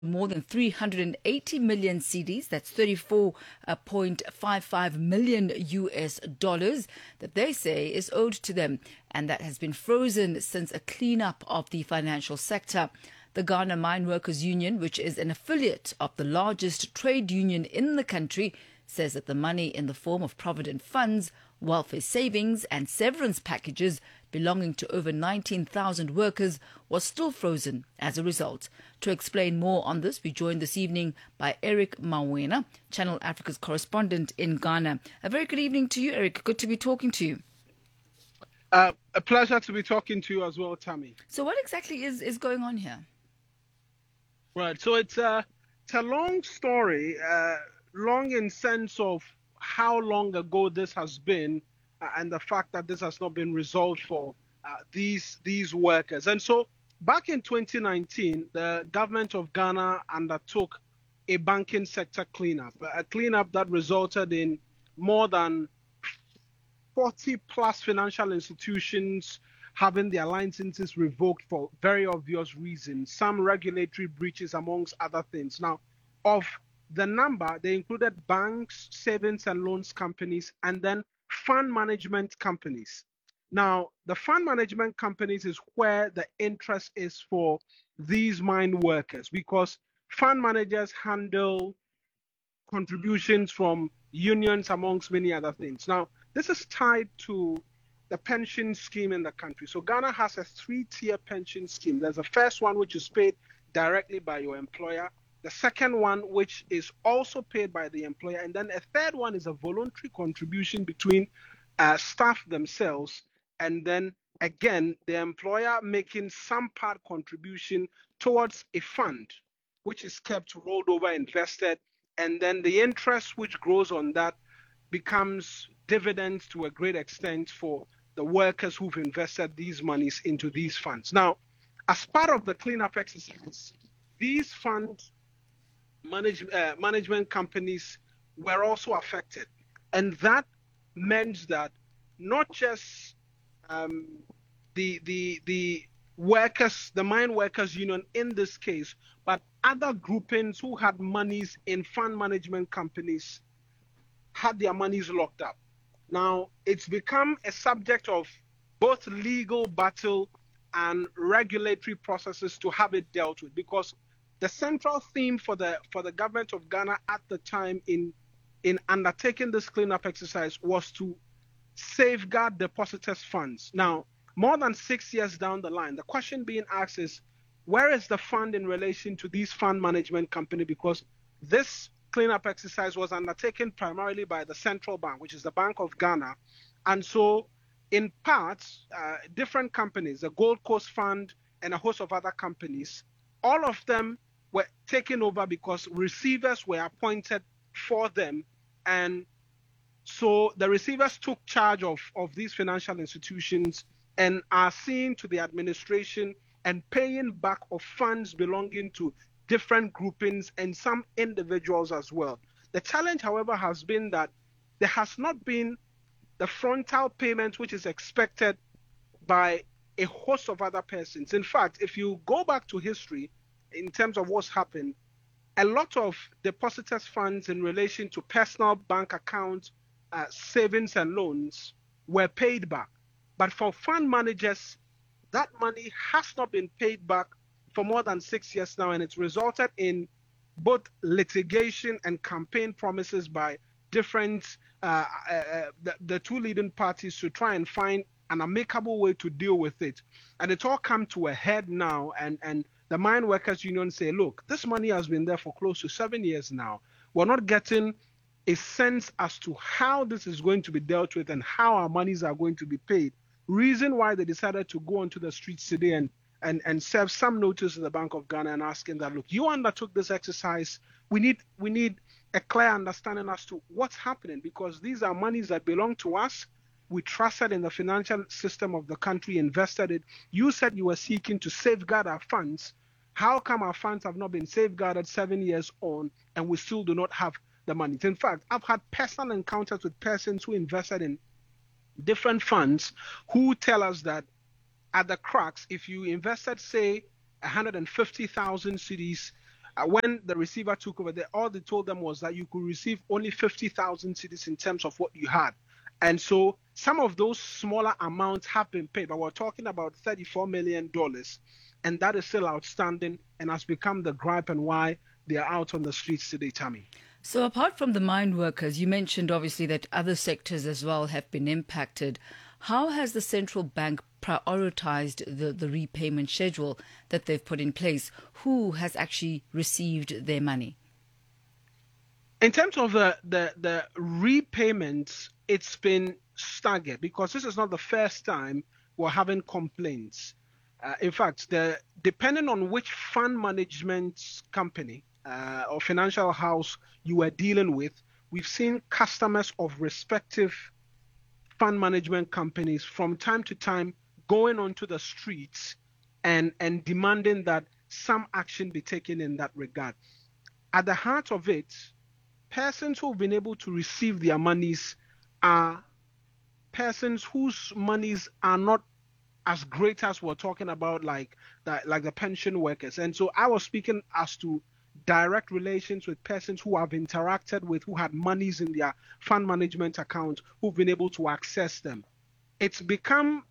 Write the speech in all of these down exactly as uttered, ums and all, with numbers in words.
more than three hundred eighty million cedis, that's thirty-four point five five million U S dollars, that they say is owed to them, and that has been frozen since a cleanup of the financial sector. The Ghana Mine Workers Union, which is an affiliate of the largest trade union in the country, says that the money in the form of provident funds, welfare savings and severance packages belonging to over nineteen thousand workers was still frozen as a result. To explain more on this, we joined this evening by Eric Mawena, Channel Africa's correspondent in Ghana. A very good evening to you, Eric. Good to be talking to you. Uh, a pleasure to be talking to you as well, Tammy. So what exactly is, is going on here? Right, so it's a, it's a long story, uh, long in sense of how long ago this has been, uh, and the fact that this has not been resolved for uh, these these workers. And so back in twenty nineteen, the government of Ghana undertook a banking sector cleanup, a cleanup that resulted in more than forty plus financial institutions having their licenses revoked for very obvious reasons, some regulatory breaches amongst other things. Now, of the number, they included banks, savings and loans companies, and then fund management companies. Now, the fund management companies is where the interest is for these mine workers, because fund managers handle contributions from unions amongst many other things. Now, this is tied to the pension scheme in the country. So Ghana has a three-tier pension scheme. There's a first one which is paid directly by your employer, the second one which is also paid by the employer, and then a third one is a voluntary contribution between uh, staff themselves, and then again the employer making some part contribution towards a fund which is kept rolled over, invested, and then the interest which grows on that becomes dividends to a great extent for the workers who've invested these monies into these funds. Now, as part of the cleanup exercise, these fund manage, uh, management companies were also affected. And that meant that not just um, the, the, the workers, the mine workers union in this case, but other groupings who had monies in fund management companies had their monies locked up. Now, it's become a subject of both legal battle and regulatory processes to have it dealt with, because the central theme for the for the government of Ghana at the time in in undertaking this cleanup exercise was to safeguard depositors' funds. Now, more than six years down the line, the question being asked is, where is the fund in relation to these fund management company? Because this cleanup exercise was undertaken primarily by the central bank, which is the Bank of Ghana. And so in part, uh, different companies, the Gold Coast Fund and a host of other companies, all of them were taken over because receivers were appointed for them. And so the receivers took charge of, of these financial institutions and are seeing to the administration and paying back of funds belonging to different groupings and some individuals as well. The challenge, however, has been that there has not been the frontal payment which is expected by a host of other persons. In fact, if you go back to history in terms of what's happened, a lot of depositors' funds in relation to personal bank accounts, uh, savings and loans were paid back. But for fund managers, that money has not been paid back for more than six years now, and it's resulted in both litigation and campaign promises by different, uh, uh, the, the two leading parties to try and find an amicable way to deal with it. And it all come to a head now, and, and the Mine Workers Union say, look, this money has been there for close to seven years now. We're not getting a sense as to how this is going to be dealt with and how our monies are going to be paid. Reason why they decided to go onto the streets today and And, and serve some notice to the Bank of Ghana and asking that, look, you undertook this exercise. We need we need a clear understanding as to what's happening, because these are monies that belong to us. We trusted in the financial system of the country, invested it. You said you were seeking to safeguard our funds. How come our funds have not been safeguarded seven years on and we still do not have the money? In fact, I've had personal encounters with persons who invested in different funds who tell us that at the cracks, if you invested, say, one hundred fifty thousand cedis, Uh, when the receiver took over, they, all they told them was that you could receive only fifty thousand cedis in terms of what you had. And so some of those smaller amounts have been paid, but we're talking about thirty-four million dollars, and that is still outstanding and has become the gripe and why they are out on the streets today, Tammy. So apart from the mine workers, you mentioned obviously that other sectors as well have been impacted. How has the central bank prioritized the, the repayment schedule that they've put in place? Who has actually received their money? In terms of the, the, the repayments, it's been staggered because this is not the first time we're having complaints. Uh, in fact, the, depending on which fund management company uh, or financial house you were dealing with, we've seen customers of respective fund management companies from time to time going onto the streets and, and demanding that some action be taken in that regard. At the heart of it, persons who've been able to receive their monies are persons whose monies are not as great as we're talking about, like the, like the pension workers. And so I was speaking as to direct relations with persons who have interacted with, who had monies in their fund management account, who've been able to access them. It's become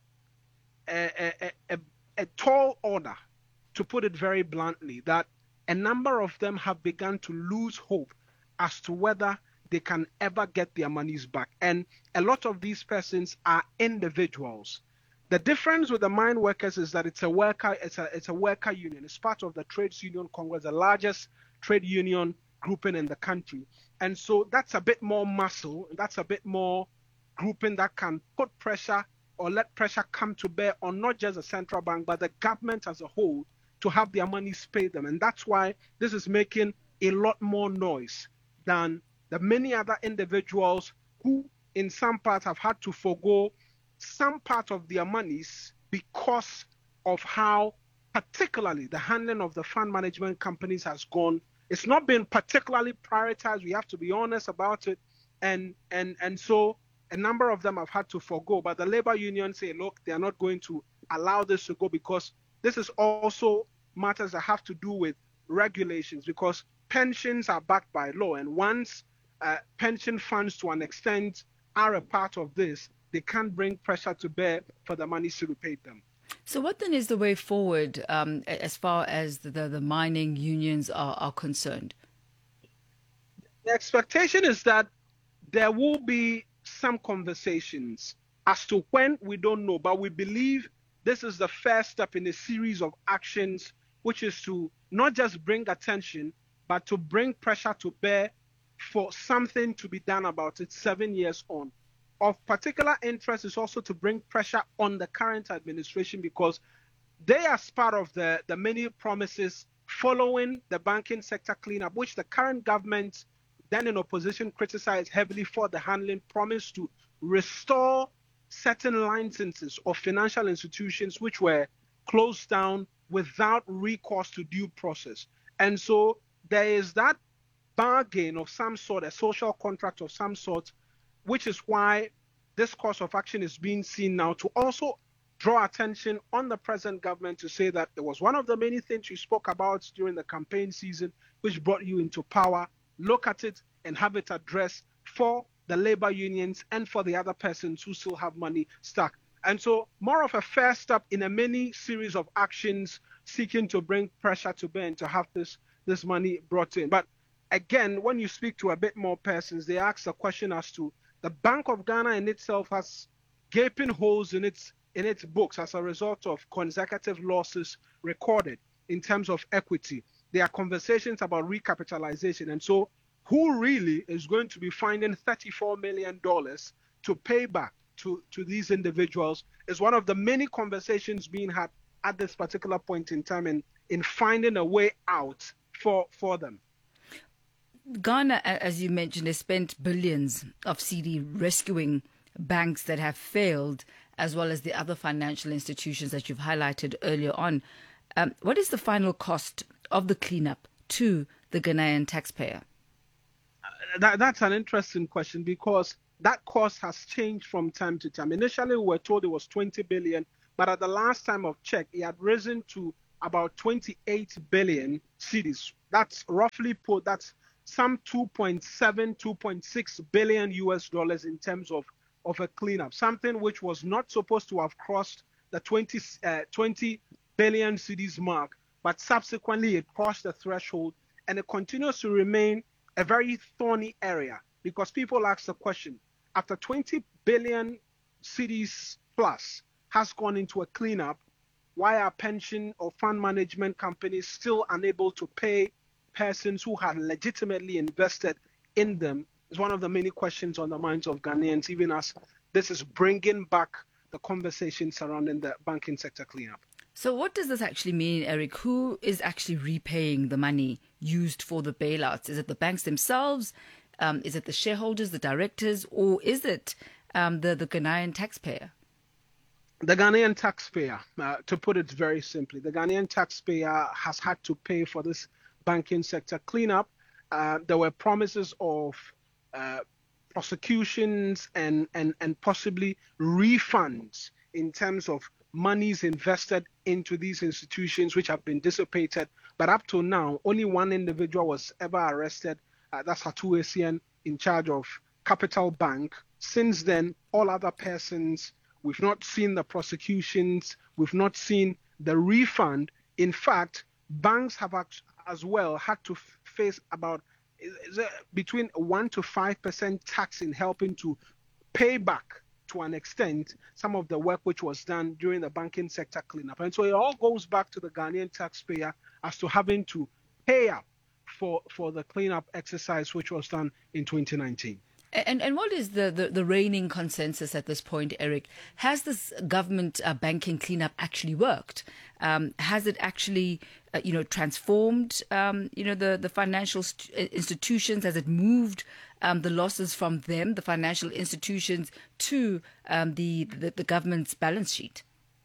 a, a, a, a tall order, to put it very bluntly, that a number of them have begun to lose hope as to whether they can ever get their monies back. And a lot of these persons are individuals. The difference with the mine workers is that it's a worker, it's a it's a worker union. It's part of the Trades Union Congress, the largest trade union grouping in the country. And so that's a bit more muscle, that's a bit more grouping that can put pressure or let pressure come to bear on not just the central bank, but the government as a whole to have their monies paid them. And that's why this is making a lot more noise than the many other individuals who in some parts have had to forego some part of their monies because of how particularly the handling of the fund management companies has gone. It's not been particularly prioritized. We have to be honest about it. And and and so a number of them have had to forego. But the labor unions say, look, they are not going to allow this to go because this is also matters that have to do with regulations, because pensions are backed by law. And once uh, pension funds to an extent are a part of this, they can't bring pressure to bear for the money to repay them. So what then is the way forward um, as far as the, the, the mining unions are, are concerned? The expectation is that there will be some conversations. As to when, we don't know, but we believe this is the first step in a series of actions, which is to not just bring attention, but to bring pressure to bear for something to be done about it seven years on. Of particular interest is also to bring pressure on the current administration, because they are part of the, the many promises following the banking sector cleanup, which the current government, then in opposition, criticized heavily for the handling, promised to restore certain licenses of financial institutions which were closed down without recourse to due process. And so there is that bargain of some sort, a social contract of some sort, which is why this course of action is being seen now to also draw attention on the present government to say that it was one of the many things you spoke about during the campaign season which brought you into power. Look at it and have it addressed for the labor unions and for the other persons who still have money stuck. And so more of a first step in a many series of actions seeking to bring pressure to bear and to have this, this money brought in. But again, when you speak to a bit more persons, they ask the question as to the Bank of Ghana in itself has gaping holes in its in its books as a result of consecutive losses recorded in terms of equity. There are conversations about recapitalization. And so who really is going to be finding thirty-four million dollars to pay back to, to these individuals is one of the many conversations being had at this particular point in time in, in finding a way out for, for them. Ghana, as you mentioned, has spent billions of C D rescuing banks that have failed, as well as the other financial institutions that you've highlighted earlier on. Um, what is the final cost of the cleanup to the Ghanaian taxpayer? That, that's an interesting question, because that cost has changed from time to time. Initially, we were told it was twenty billion, but at the last time of check, it had risen to about twenty-eight billion cedis. That's roughly put, that's some two point seven, two point six billion U S dollars in terms of, of a cleanup, something which was not supposed to have crossed the twenty, uh, twenty billion cedis mark, but subsequently it crossed the threshold, and it continues to remain a very thorny area because people ask the question, after twenty billion cedis plus has gone into a cleanup, why are pension or fund management companies still unable to pay persons who had legitimately invested in them? Is one of the many questions on the minds of Ghanaians, even as this is bringing back the conversation surrounding the banking sector cleanup. So what does this actually mean, Eric? Who is actually repaying the money used for the bailouts? Is it the banks themselves? Um, is it the shareholders, the directors, or is it um, the, the Ghanaian taxpayer? The Ghanaian taxpayer, uh, to put it very simply, the Ghanaian taxpayer has had to pay for this banking sector cleanup. Uh, there were promises of uh, prosecutions and, and, and possibly refunds in terms of monies invested into these institutions which have been dissipated. But up to now, only one individual was ever arrested. Uh, that's Hatu Essien, in charge of Capital Bank. Since then, all other persons, we've not seen the prosecutions, we've not seen the refund. In fact, banks have as well had to face about is it between one to five percent tax in helping to pay back to an extent some of the work which was done during the banking sector cleanup. And so it all goes back to the Ghanaian taxpayer as to having to pay up for, for the cleanup exercise which was done in twenty nineteen. And and what is the, the, the reigning consensus at this point, Eric? Has this government uh, banking cleanup actually worked? Um, has it actually, uh, you know, transformed, um, you know, the, the financial st- institutions? Has it moved um, the losses from them, the financial institutions, to um, the, the the government's balance sheet?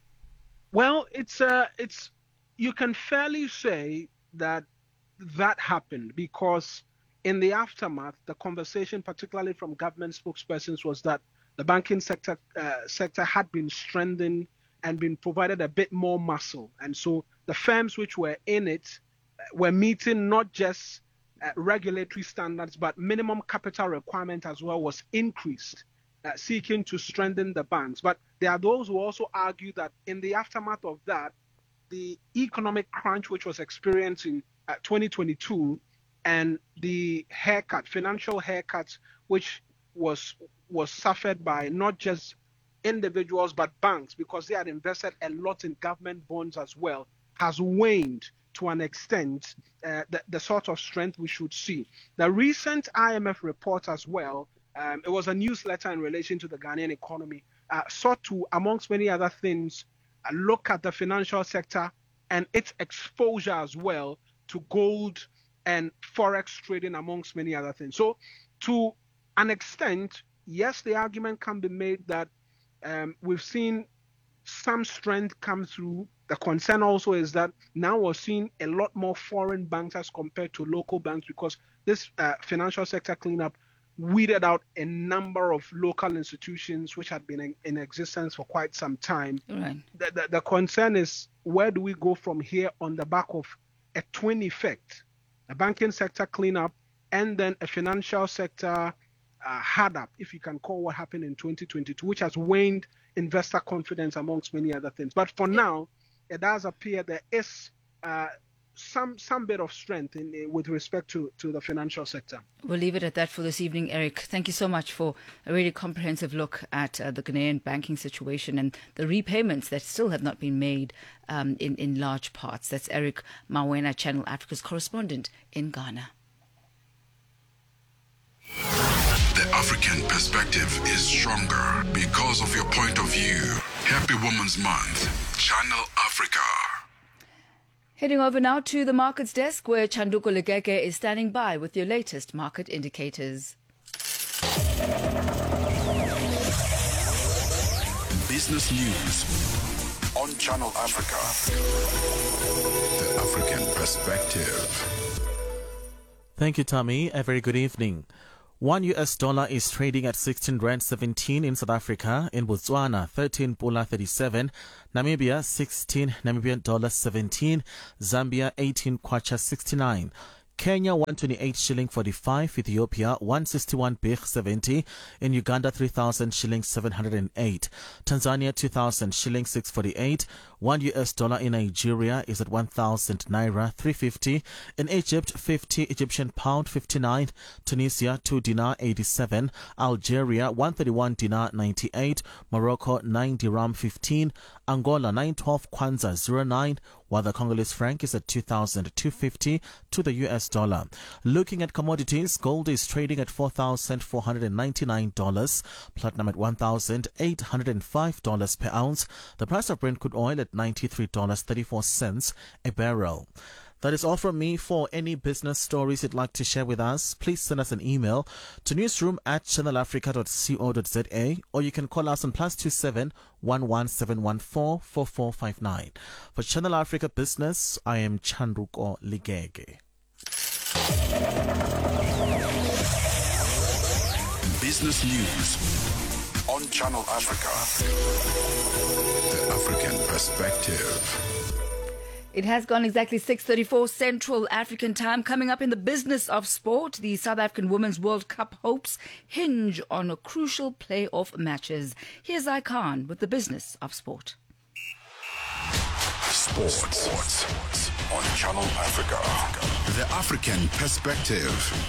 Well, it's uh, it's you can fairly say that that happened because in the aftermath, the conversation, particularly from government spokespersons, was that the banking sector uh, sector had been strengthened and been provided a bit more muscle. And so the firms which were in it were meeting not just uh, regulatory standards, but minimum capital requirement as well was increased, uh, seeking to strengthen the banks. But there are those who also argue that in the aftermath of that, the economic crunch which was experienced in uh, twenty twenty-two and the haircut, financial haircuts, which was was suffered by not just individuals but banks, because they had invested a lot in government bonds as well, has waned to an extent uh, the, the sort of strength we should see. The recent I M F report as well, um, it was a newsletter in relation to the Ghanaian economy, uh, sought to, amongst many other things, uh, look at the financial sector and its exposure as well to gold and forex trading, amongst many other things. So to an extent, yes, the argument can be made that um, we've seen some strength come through. The concern also is that now we're seeing a lot more foreign banks as compared to local banks, because this uh, financial sector cleanup weeded out a number of local institutions which had been in, in existence for quite some time. Right. The, the, the concern is, where do we go from here on the back of a twin effect? A banking sector cleanup, and then a financial sector uh, hard up, if you can call what happened in twenty twenty-two, which has waned investor confidence amongst many other things. But for now, it does appear there is uh, some some bit of strength in, in with respect to, to the financial sector. We'll leave it at that for this evening, Eric. Thank you so much for a really comprehensive look at uh, the Ghanaian banking situation and the repayments that still have not been made um, in, in large parts. That's Eric Mawena, Channel Africa's correspondent in Ghana. The African perspective is stronger because of your point of view. Happy Women's Month, Channel Africa. Heading over now to the markets desk, where Chanduko Legeke is standing by with your latest market indicators. Business news on Channel Africa. The African perspective. Thank you, Tommy. A very good evening. One U S dollar is trading at sixteen rand seventeen in South Africa. In Botswana, thirteen pula thirty-seven. Namibia, sixteen Namibian dollars seventeen. Zambia, eighteen kwacha sixty-nine. Kenya, one twenty-eight shilling forty-five. Ethiopia, one sixty-one birr seventy. In Uganda, three thousand shillings seven hundred eight. Tanzania, two thousand shillings six forty-eight. One U S dollar in Nigeria is at one thousand naira three fifty. In Egypt, fifty Egyptian pound fifty-nine. Tunisia, two dinar eighty-seven. Algeria, one thirty-one dinar ninety-eight. Morocco, nine dirham fifteen. Angola, nine twelve kwanza zero nine. While the Congolese franc is at two thousand two hundred fifty to the U S dollar. Looking at commodities, gold is trading at four thousand four hundred ninety-nine dollars, platinum at one thousand eight hundred five dollars per ounce, the price of Brent crude oil at ninety-three dollars and thirty-four cents a barrel. That is all from me. For any business stories you'd like to share with us, please send us an email to newsroom at channel africa dot co dot za, or you can call us on plus two seven one one seven one four four four five nine. For Channel Africa Business, I am Chandruko Ligege. Business News on Channel Africa. The African Perspective. It has gone exactly six thirty-four Central African Time. Coming up in the business of sport, the South African Women's World Cup hopes hinge on a crucial playoff matches. Here's Khan with the business of sport. Sports, sports on Channel Africa. The African Perspective.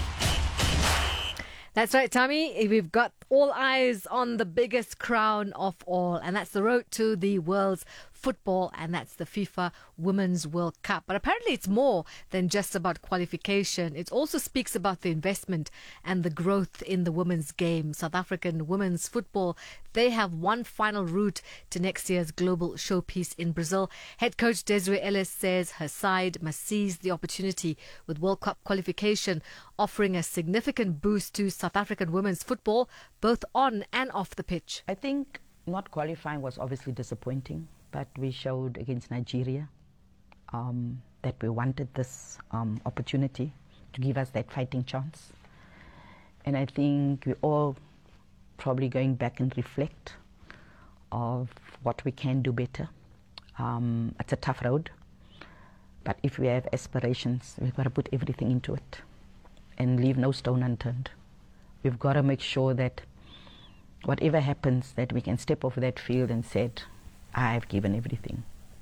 That's right, Tommy. We've got all eyes on the biggest crown of all, and that's the road to the world's football, and that's the FIFA Women's World Cup. But apparently it's more than just about qualification. It also speaks about the investment and the growth in the women's game. South African women's football, they have one final route to next year's global showpiece in Brazil. Head coach Desiree Ellis says her side must seize the opportunity with World Cup qualification, offering a significant boost to South African women's football, both on and off the pitch. I think not qualifying was obviously disappointing, but we showed against Nigeria um, that we wanted this um, opportunity to give us that fighting chance. And I think we're all probably going back and reflect of what we can do better. Um, it's a tough road, but if we have aspirations, we've got to put everything into it and leave no stone unturned. We've got to make sure that whatever happens, that we can step off that field and say, I've given everything.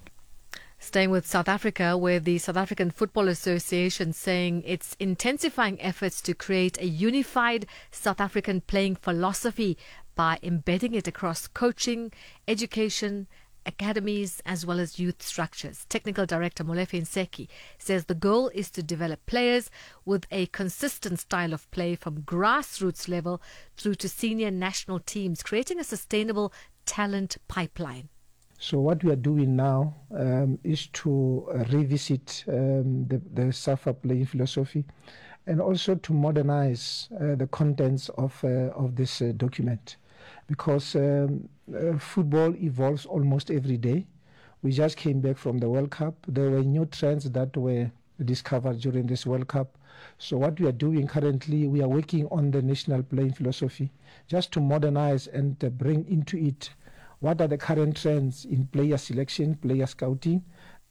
Staying with South Africa, where the South African Football Association saying it's intensifying efforts to create a unified South African playing philosophy by embedding it across coaching, education, academies, as well as youth structures. Technical Director Molefe Nseki says the goal is to develop players with a consistent style of play from grassroots level through to senior national teams, creating a sustainable talent pipeline. So what we are doing now um, is to uh, revisit um, the, the SAFA playing philosophy and also to modernize uh, the contents of, uh, of this uh, document, because um, uh, football evolves almost every day. We just came back from the World Cup. There were new trends that were discovered during this World Cup. So what we are doing currently, we are working on the national playing philosophy just to modernize and uh, bring into it what are the current trends in player selection, player scouting.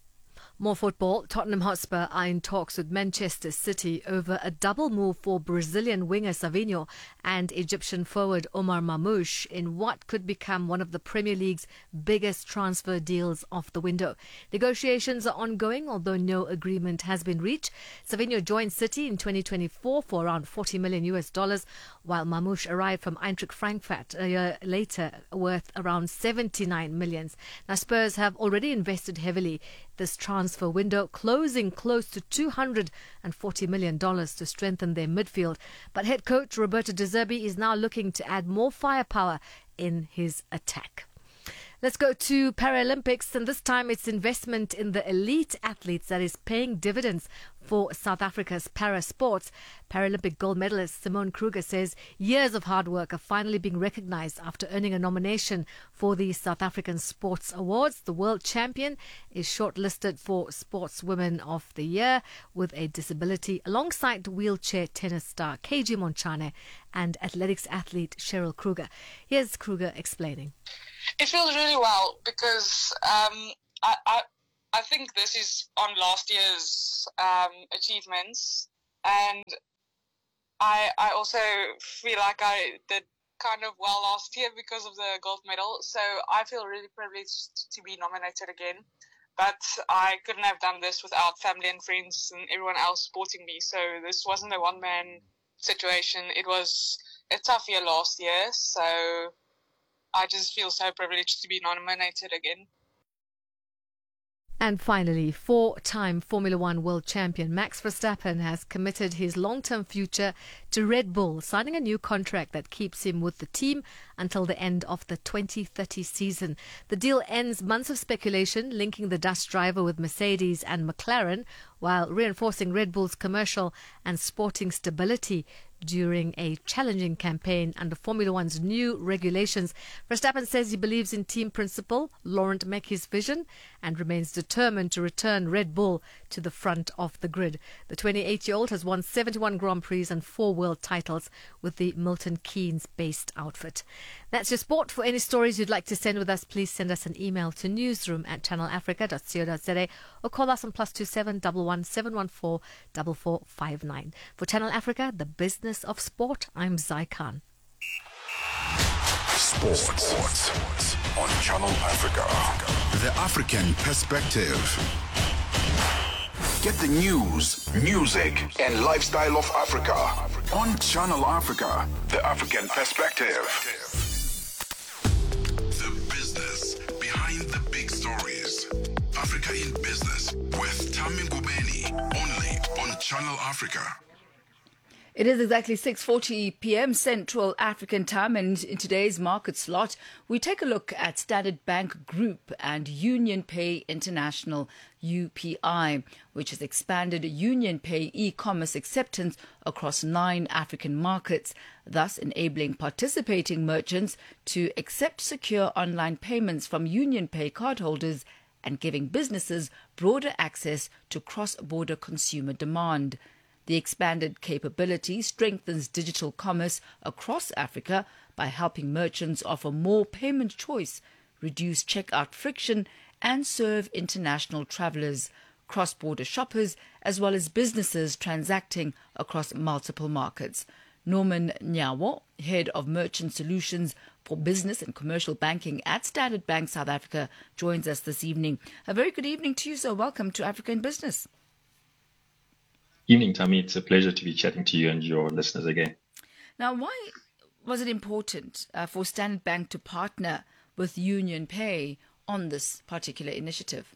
More football. Tottenham Hotspur are in talks with Manchester City over a double move for Brazilian winger Savinho and Egyptian forward Omar Mamouche in what could become one of the Premier League's biggest transfer deals of the window. Negotiations are ongoing, although no agreement has been reached. Savinho joined City in twenty twenty-four for around forty million US dollars, while Mamouche arrived from Eintracht Frankfurt a year later worth around seventy-nine millions. Now Spurs have already invested heavily this transfer window, closing close to two hundred forty million dollars to strengthen their midfield. But head coach Roberto De Zerbi is now looking to add more firepower in his attack. Let's go to Paralympics, and this time it's investment in the elite athletes that is paying dividends for South Africa's para sports. Paralympic gold medalist Simone Kruger says years of hard work are finally being recognized after earning a nomination for the South African Sports Awards. The world champion is shortlisted for Sportswoman of the Year with a disability, alongside wheelchair tennis star K G Montjane and athletics athlete Cheryl Kruger. Here's Kruger explaining. It feels really well because um, I, I I think this is on last year's um, achievements, and I I also feel like I did kind of well last year because of the gold medal. So I feel really privileged to be nominated again. But I couldn't have done this without family and friends and everyone else supporting me. So this wasn't a one-man situation. It was a tough year last year. So I just feel so privileged to be nominated again. And finally, four-time Formula One world champion Max Verstappen has committed his long-term future to Red Bull, signing a new contract that keeps him with the team until the end of the twenty thirty season. The deal ends months of speculation linking the Dutch driver with Mercedes and McLaren, while reinforcing Red Bull's commercial and sporting stability during a challenging campaign under Formula One's new regulations. Verstappen says he believes in team principal Laurent Mekies' vision and remains determined to return Red Bull to the front of the grid. The twenty-eight-year-old has won seventy-one Grand Prix and four world titles with the Milton Keynes-based outfit. That's your sport. For any stories you'd like to send with us, please send us an email to newsroom at channel africa dot co dot za or call us on plus two seven one one seven one four four four five nine. For Channel Africa, the business of sport, I'm Zai Khan. Sports. Sports on Channel Africa. The African perspective. Get the news, music, and lifestyle of Africa on Channel Africa. The African perspective. The business behind the big stories. Africa in Business with Tami Ngubeni, only on Channel Africa. It is exactly six forty p.m. Central African time, and in today's market slot, we take a look at Standard Bank Group and Union Pay International, U P I, which has expanded Union Pay e-commerce acceptance across nine African markets, thus enabling participating merchants to accept secure online payments from Union Pay cardholders and giving businesses broader access to cross-border consumer demand. The expanded capability strengthens digital commerce across Africa by helping merchants offer more payment choice, reduce checkout friction, and serve international travelers, cross-border shoppers, as well as businesses transacting across multiple markets. Norman Nyawo, Head of Merchant Solutions for Business and Commercial Banking at Standard Bank South Africa, joins us this evening. A very good evening to you, sir. Welcome to Africa in Business. Evening, Tami. It's a pleasure to be chatting to you and your listeners again. Now, why was it important uh, for Standard Bank to partner with Union Pay on this particular initiative?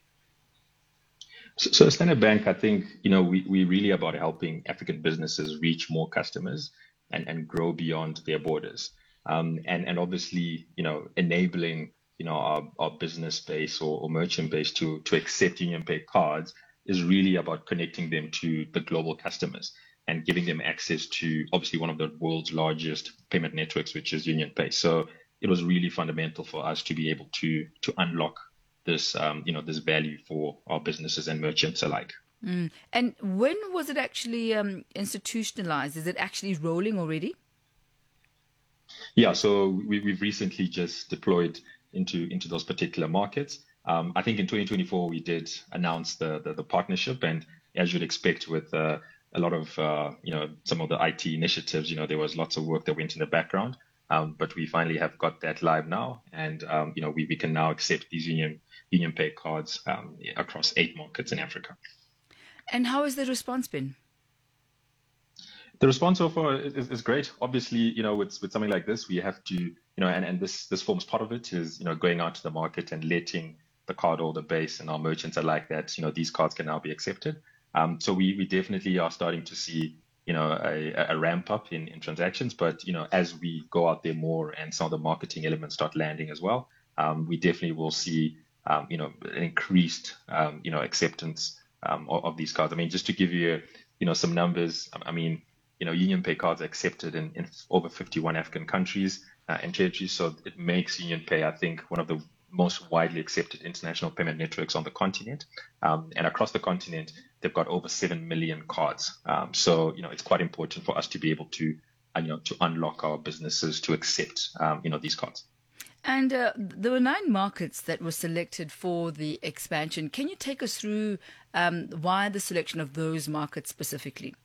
So, so Standard Bank, I think, you know, we, we really about helping African businesses reach more customers and, and grow beyond their borders. Um, and, and obviously, you know, enabling, you know, our, our business base or, or merchant base to, to accept Union Pay cards is really about connecting them to the global customers and giving them access to obviously one of the world's largest payment networks, which is Union Pay. So it was really fundamental for us to be able to to unlock this, um, you know, this value for our businesses and merchants alike. Mm. And when was it actually um, institutionalized? Is it actually rolling already? Yeah, so we, we've recently just deployed into into those particular markets. Um, I think in twenty twenty-four, we did announce the, the, the partnership, and as you'd expect with uh, a lot of, uh, you know, some of the I T initiatives, you know, there was lots of work that went in the background, um, but we finally have got that live now, and, um, you know, we, we can now accept these Union, Union Pay cards um, across eight markets in Africa. And how has the response been? The response so far is, is great. Obviously, you know, with, with something like this, we have to, you know, and, and this, this forms part of it is, you know, going out to the market and letting the cardholder base and our merchants are like that, you know, these cards can now be accepted. Um, so we, we definitely are starting to see, you know, a, a ramp up in, in transactions. But, you know, as we go out there more and some of the marketing elements start landing as well, um, we definitely will see, um, you know, an increased, um, you know, acceptance um, of, of these cards. I mean, just to give you, you know, some numbers, I mean, you know, UnionPay cards are accepted in, in over fifty-one African countries uh, and territories. So it makes UnionPay, I think, one of the most widely accepted international payment networks on the continent. Um, and across the continent, they've got over seven million cards. Um, so, you know, it's quite important for us to be able to, uh, you know, to unlock our businesses to accept, um, you know, these cards. And uh, there were nine markets that were selected for the expansion. Can you take us through um, why the selection of those markets specifically?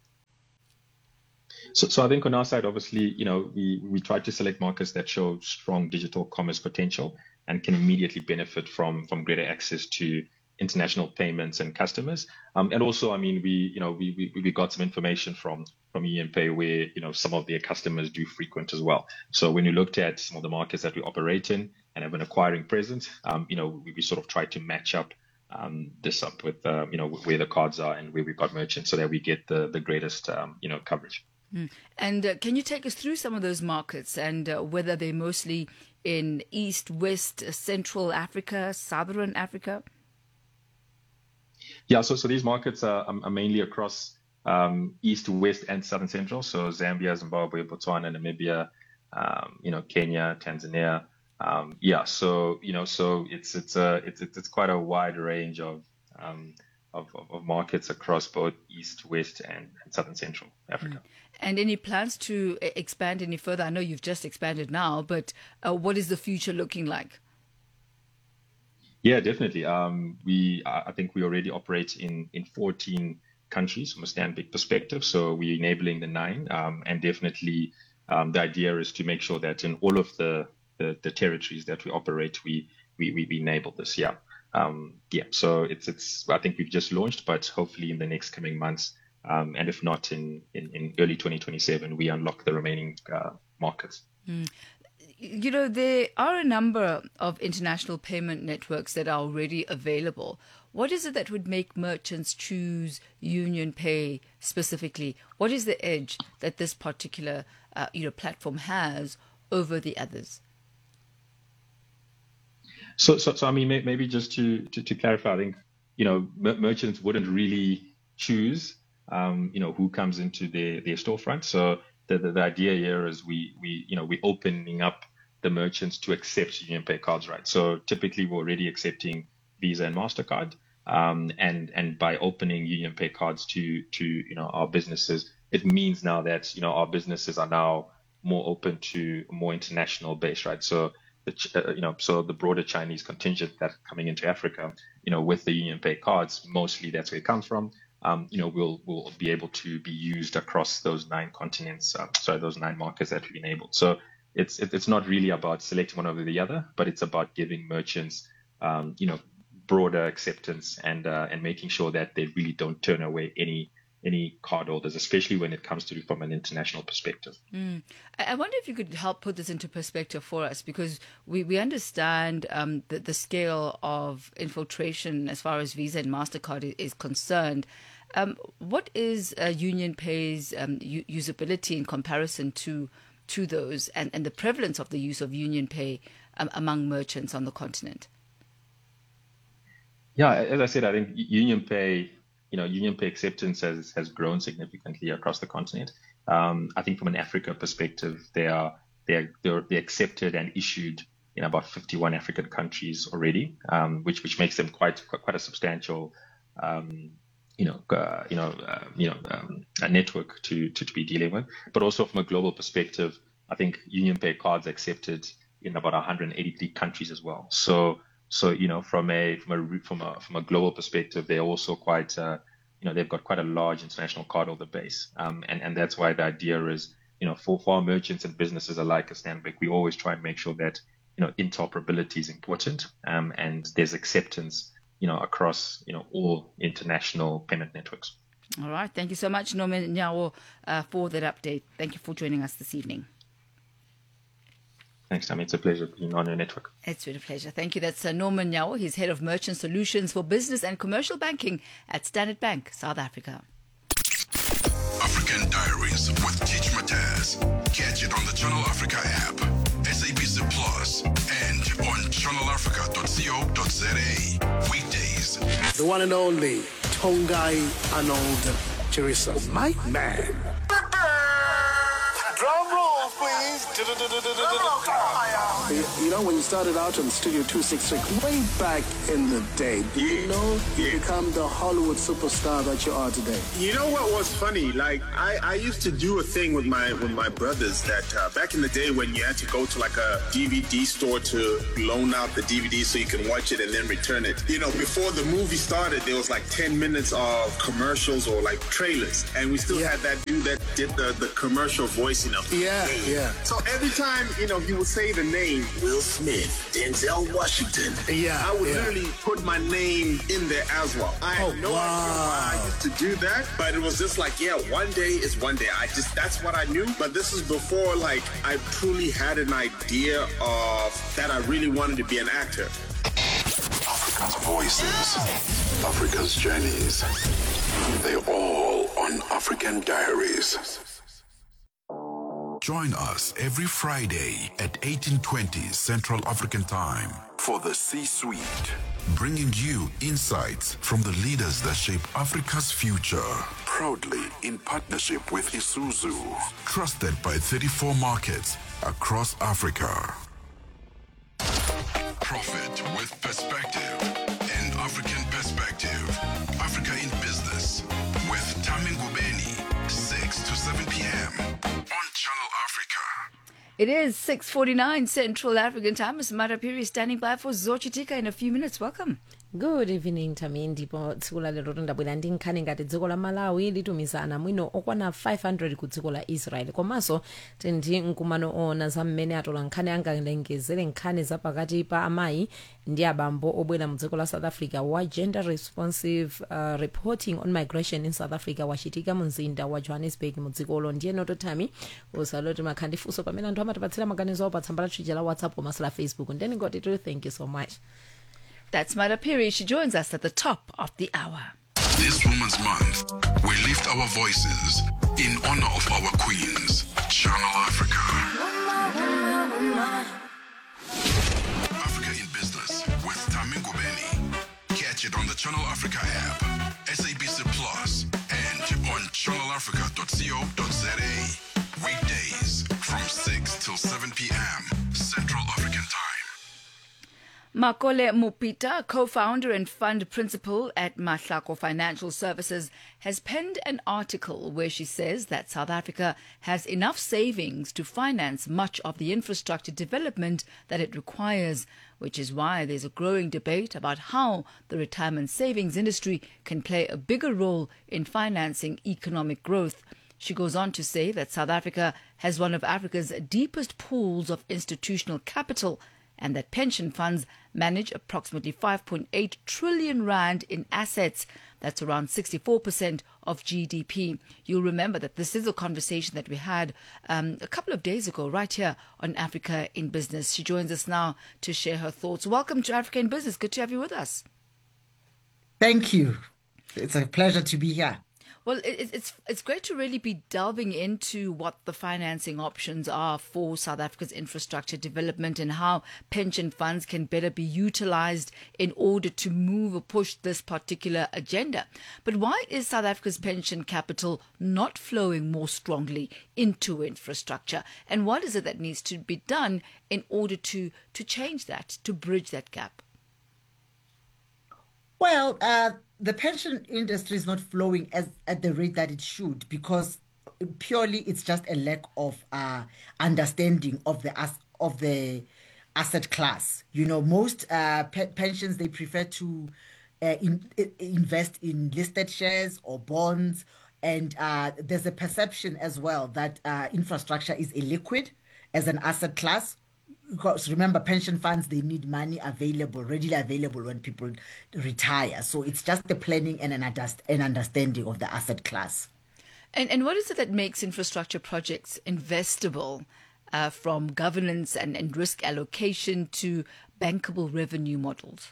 So, so I think on our side, obviously, you know, we, we tried to select markets that show strong digital commerce potential and can immediately benefit from from greater access to international payments and customers. Um, and also, I mean, we, you know, we, we we got some information from from UnionPay where, you know, some of their customers do frequent as well. So when you looked at some of the markets that we operate in and have an acquiring presence, um, you know, we, we sort of tried to match up um, this up with, uh, you know, where the cards are and where we've got merchants so that we get the, the greatest, um, you know, coverage. Mm. And uh, can you take us through some of those markets and uh, whether they're mostly in East, West, Central Africa, Southern Africa? Yeah, so so these markets are, are mainly across um, East, West, and Southern Central. So Zambia, Zimbabwe, Botswana, Namibia, um, you know, Kenya, Tanzania. Um, yeah, so you know, so it's it's a it's it's quite a wide range of um, of, of, of markets across both East, West, and, and Southern Central Africa. Mm. And any plans to expand any further? I know you've just expanded now, but uh, what is the future looking like? Yeah, definitely. Um, we, I think we already operate in, in fourteen countries from a Stanbic perspective. So we're enabling the nine. Um, and definitely um, the idea is to make sure that in all of the, the, the territories that we operate, we, we, we enable this. Yeah. Um, yeah. So it's, it's, I think we've just launched, but hopefully in the next coming months, um, and if not in, in, in early twenty twenty-seven, we unlock the remaining uh, markets. Mm. You know, there are a number of international payment networks that are already available. What is it that would make merchants choose UnionPay specifically? What is the edge that this particular uh, you know, platform has over the others? So, so, so I mean, maybe just to, to, to clarify, I think, you know, merchants wouldn't really choose, um, you know, who comes into their, their storefront. So the, the, the idea here is we, we, you know, we're opening up the merchants to accept UnionPay cards, right? So typically we're already accepting Visa and MasterCard. Um, and, and by opening UnionPay cards to, to, you know, our businesses, it means now that, you know, our businesses are now more open to a more international base, right? So, the, uh, you know, so the broader Chinese contingent that's coming into Africa, you know, with the UnionPay cards, mostly that's where it comes from. Um, you know, we'll, we'll be able to be used across those nine continents, uh, sorry, those nine markets that we've enabled. So it's, it's not really about selecting one over the other, but it's about giving merchants, um, you know, broader acceptance and, uh, and making sure that they really don't turn away any, any cardholders, especially when it comes to from an international perspective. Mm. I wonder if you could help put this into perspective for us, because we, we understand um, the, the scale of infiltration as far as Visa and MasterCard is, is concerned. Um, what is uh, UnionPay's um, u- usability in comparison to to those, and, and the prevalence of the use of UnionPay um, among merchants on the continent? Yeah, as I said, I think UnionPay, you know, UnionPay acceptance has, has grown significantly across the continent. Um, I think from an Africa perspective, they are they are they're, they're accepted and issued in about fifty-one African countries already, um, which which makes them quite quite a substantial, um, you know, uh, you know, uh, you know, um, a network to, to to be dealing with. But also from a global perspective, I think UnionPay cards are accepted in about one hundred eighty-three countries as well. So. So, you know, from a from a from a from a global perspective, they're also quite, uh, you know, they've got quite a large international cardholder base, um, and and that's why the idea is, you know, for, for our merchants and businesses alike at Stanbic, we always try and make sure that, you know, interoperability is important, um, and there's acceptance, you know, across, you know, all international payment networks. All right, thank you so much, Norman Nyawo, uh, for that update. Thank you for joining us this evening. Thanks, Tammy. It's a pleasure being on your network. It's been a pleasure. Thank you. That's uh, Norman Nyawo. He's Head of Merchant Solutions for Business and Commercial Banking at Standard Bank, South Africa. African Diaries with Teach Mataz. Catch it on the Channel Africa app, S A B C Plus, and on channel africa dot co dot za. Weekdays. The one and only Tongai Arnold Chirisa. My man. Drum roll, please. You, you know, when you started out on Studio two sixty-six, way back in the day, do you know you become the Hollywood superstar that you are today? You know what was funny? Like, I, I used to do a thing with my with my brothers that uh, back in the day when you had to go to like a D V D store to loan out the D V D so you can watch it and then return it. You know, before the movie started, there was like ten minutes of commercials or like trailers. And we still yeah. had that dude that did the, the commercial voice, you know. Yeah, yeah. So every time, you know, he would say the name, Will Smith, Denzel Washington. Yeah, I would yeah. literally put my name in there as well. I had oh, no wow. idea why I used to do that, but it was just like, yeah, one day is one day. I just, that's what I knew. But this is before, like, I truly had an idea of that I really wanted to be an actor. Africa's voices, Africa's journeys. They're all on African Diaries. Join us every Friday at eighteen twenty Central African Time for the C-Suite, bringing you insights from the leaders that shape Africa's future. Proudly in partnership with Isuzu, trusted by thirty-four markets across Africa. Profit with perspective, an African perspective. Africa in Business with Tami Ngubeni, six to seven p.m. on Channel Africa. It is six forty-nine Central African Time. Mister Madapiri standing by for Zochitika in a few minutes. Welcome. Good evening, Tami. Ndipo tsula lero ndabwera ndi nkhani ngati dziko la Malawi litumizana mwino okwana five hundred ku dziko la Israel. Komanso tendi nkumano ona za mmene atola nkhani angalengezere nkhani za pakati pa amayi ndi abambo obwera mu dziko la South Africa wa gender responsive uh, reporting on migration in South Africa wachitika mu mzinda wa Johannesburg mu dzikolo. Ndiye noto Tami usaloti makhandi fuso pamene anthu amatipatsira maganizo pa tsamba la Twitter la WhatsApp komanso la Facebook. And then got it. Thank you so much. That's Madapiri. She joins us at the top of the hour. This Women's Month, we lift our voices in honor of our queens. Channel Africa. Africa in Business with Tami Ngubeni. Catch it on the Channel Africa app, S A B C Plus, and on channel africa dot co dot za. Weekdays from six till seven p.m. Central African Time. Makole Mupita, co-founder and fund principal at Mahlako Financial Services, has penned an article where she says that South Africa has enough savings to finance much of the infrastructure development that it requires, which is why there's a growing debate about how the retirement savings industry can play a bigger role in financing economic growth. She goes on to say that South Africa has one of Africa's deepest pools of institutional capital and that pension funds manage approximately five point eight trillion rand in assets. That's around sixty-four percent of G D P. You'll remember that this is a conversation that we had um, a couple of days ago right here on Africa in Business. She joins us now to share her thoughts. Welcome to Africa in Business. Good to have you with us. Thank you. It's a pleasure to be here. Well, it, it's it's great to really be delving into what the financing options are for South Africa's infrastructure development and how pension funds can better be utilized in order to move or push this particular agenda. But why is South Africa's pension capital not flowing more strongly into infrastructure? And what is it that needs to be done in order to, to change that, to bridge that gap? Well, uh, the pension industry is not flowing as at the rate that it should because purely it's just a lack of uh, understanding of the as- of the asset class. You know, most uh, pe- pensions, they prefer to uh, in- invest in listed shares or bonds. And uh, there's a perception as well that uh, infrastructure is illiquid as an asset class. Because remember, pension funds, they need money available, readily available when people retire. So it's just the planning and an, adjust, an understanding of the asset class. And and what is it that makes infrastructure projects investable, uh, from governance and, and risk allocation to bankable revenue models?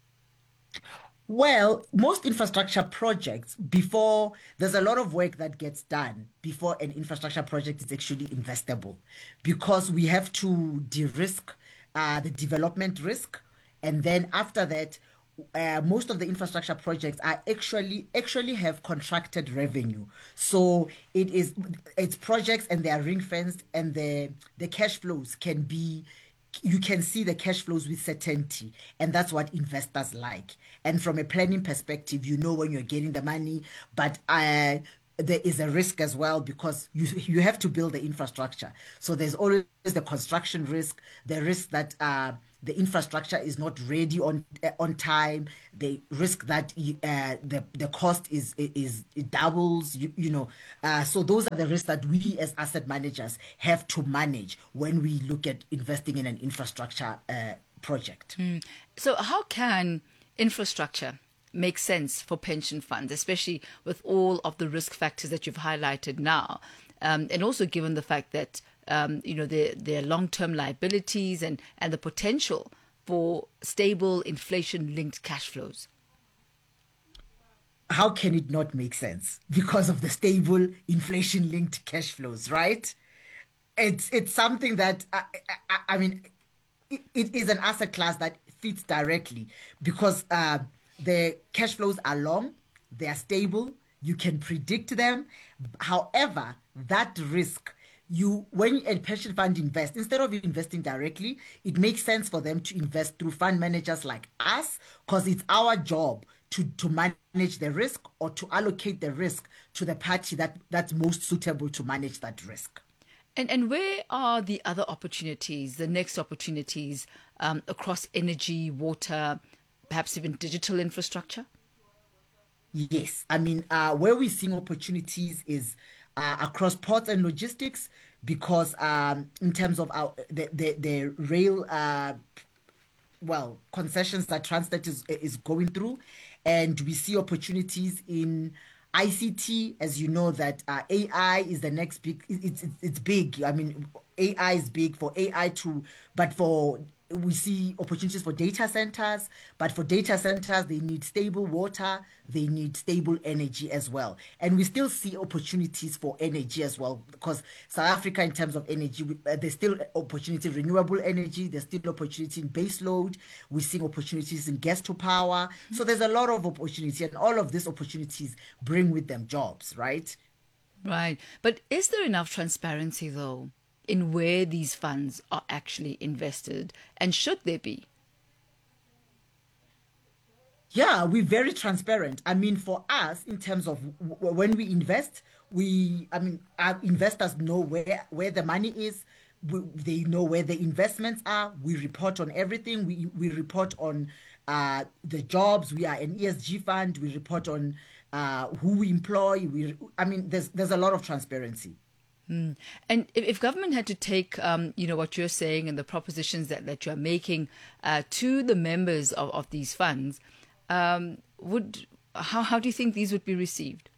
Well, most infrastructure projects, before there's a lot of work that gets done before an infrastructure project is actually investable, because we have to de-risk uh, the development risk. And then after that, uh, most of the infrastructure projects are actually actually have contracted revenue. So it is it's projects and they are ring fenced, and the the cash flows can be, you can see the cash flows with certainty, and that's what investors like. And from a planning perspective, you know when you're getting the money, but uh, there is a risk as well, because you you have to build the infrastructure. So there's always the construction risk, the risk that uh, the infrastructure is not ready on uh, on time, the risk that uh, the the cost is is it doubles. You, you know, uh, so those are the risks that we as asset managers have to manage when we look at investing in an infrastructure uh, project. Mm. So how can infrastructure make sense for pension funds, especially with all of the risk factors that you've highlighted now, um, and also given the fact that um, you know there there are long-term liabilities and and the potential for stable inflation-linked cash flows? How can it not make sense? Because of the stable inflation-linked cash flows, right? It's it's something that I, I, I mean, it, it is an asset class that fits directly because. Uh, The cash flows are long, they are stable, you can predict them. However, that risk, you when a pension fund invests, instead of investing directly, it makes sense for them to invest through fund managers like us, because it's our job to, to manage the risk or to allocate the risk to the party that, that's most suitable to manage that risk. And and where are the other opportunities, the next opportunities um, across energy, water, perhaps even digital infrastructure? Yes. I mean, uh, where we're seeing opportunities is uh, across ports and logistics, because um, in terms of our the, the, the rail, uh, well, concessions that Transnet is, is going through. And we see opportunities in I C T, as you know, that uh, A I is the next big, it's, it's, it's big. I mean, A I is big for A I too, but for we see opportunities for data centers, but for data centers, they need stable water, they need stable energy as well. And we still see opportunities for energy as well, because South Africa, in terms of energy, uh, there's still opportunity in renewable energy, there's still opportunity in base load, we're seeing opportunities in gas to power. So there's a lot of opportunity, and all of these opportunities bring with them jobs, right? Right. But is there enough transparency, though, in where these funds are actually invested, and should there be? Yeah, we're very transparent. I mean, for us, in terms of w- when we invest, we, I mean, our investors know where, where the money is. We, they know where the investments are. We report on everything. We, we report on uh, the jobs. We are an E S G fund. We report on uh, who we employ. We, I mean, there's there's a lot of transparency. Mm. And if, if government had to take, um, you know, what you're saying and the propositions that, that you're making uh, to the members of, of these funds, um, would how how do you think these would be received?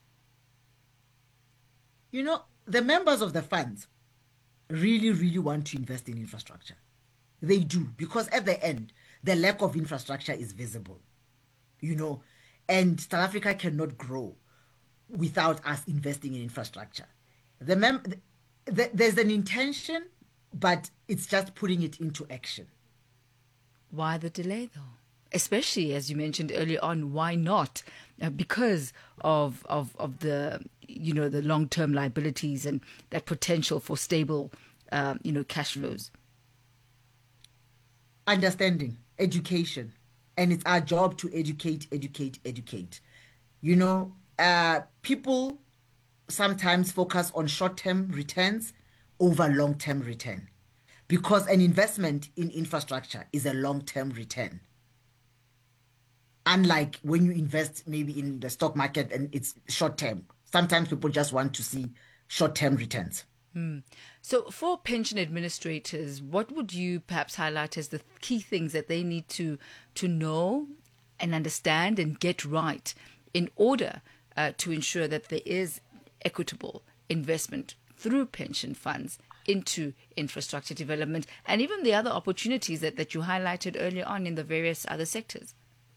You know, the members of the funds really, really want to invest in infrastructure. They do, because at the end, the lack of infrastructure is visible, you know, and South Africa cannot grow without us investing in infrastructure. The mem- the, there's an intention, but it's just putting it into action. Why the delay, though? Especially, as you mentioned earlier on, why not? Uh, because of, of of the you know the long term liabilities and that potential for stable uh, you know cash flows. Understanding, education, and it's our job to educate, educate, educate. You know, uh, people sometimes focus on short-term returns over long-term return, because an investment in infrastructure is a long-term return. Unlike when you invest maybe in the stock market and it's short-term, sometimes people just want to see short-term returns. Hmm. So for pension administrators, what would you perhaps highlight as the key things that they need to to know and understand and get right in order uh, to ensure that there is equitable investment through pension funds into infrastructure development and even the other opportunities that, that you highlighted earlier on in the various other sectors?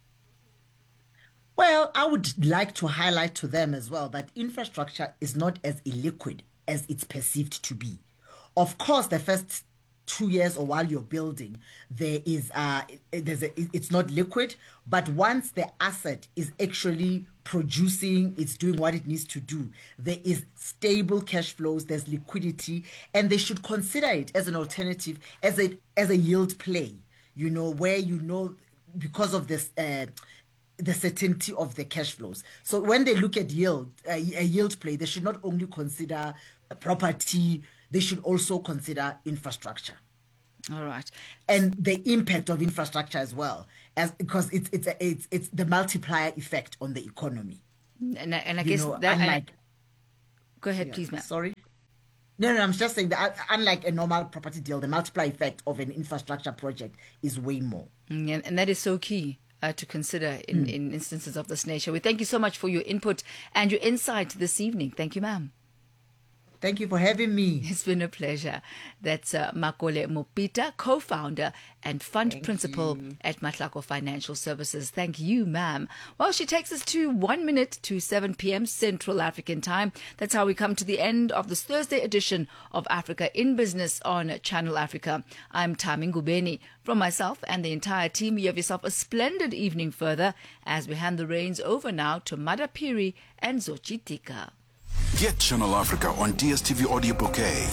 Well, I would like to highlight to them as well that infrastructure is not as illiquid as it's perceived to be. Of course, the first two years or while you're building, there is uh there's a, it's not liquid, but once the asset is actually producing, it's doing what it needs to do, there is stable cash flows, there's liquidity, and they should consider it as an alternative, as a as a yield play, you know, where you know because of this uh the certainty of the cash flows. So when they look at yield, uh, a yield play, they should not only consider property, they should also consider infrastructure. All right. And the impact of infrastructure as well, as because it's it's a, it's it's the multiplier effect on the economy. And, and I You guess know, that. unlike, Go ahead, yeah, please, ma'am. Sorry. No, no, I'm just saying that unlike a normal property deal, the multiplier effect of an infrastructure project is way more. Mm, and, and that is so key uh, to consider in, mm. in instances of this nature. We thank you so much for your input and your insight this evening. Thank you, ma'am. Thank you for having me. It's been a pleasure. That's uh, Makole Mopita, co-founder and fund Thank principal you. at Matlako Financial Services. Thank you, ma'am. Well, she takes us to one minute to seven p.m. Central African time. That's how we come to the end of this Thursday edition of Africa in Business on Channel Africa. I'm Tami Ngubeni. From myself and the entire team, you have yourself a splendid evening further as we hand the reins over now to Madapiri and Zochitika. Get Channel Africa on D S T V Audio Bouquet.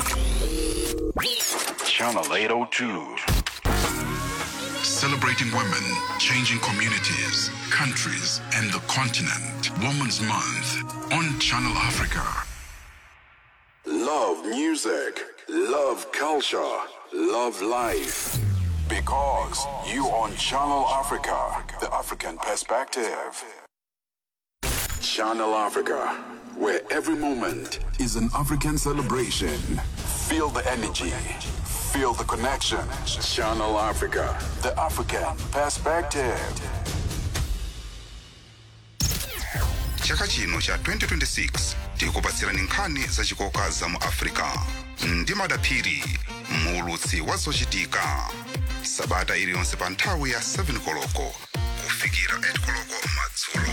Channel eight oh two. Celebrating women, changing communities, countries, and the continent. Women's Month on Channel Africa. Love music, love culture, love life. Because you on Channel Africa, the African perspective. Channel Africa, where every moment is an African celebration. Feel the energy, feel the connection. Channel Africa, the African perspective. Chaka chino cha twenty twenty-six tikupatsirani nkhani zachikoka za mu Africa ndi Madapiri mulutsi wa zochitika sabata iliyonse pa nthawi ya seven koloko kufikira eight koloko madzulo.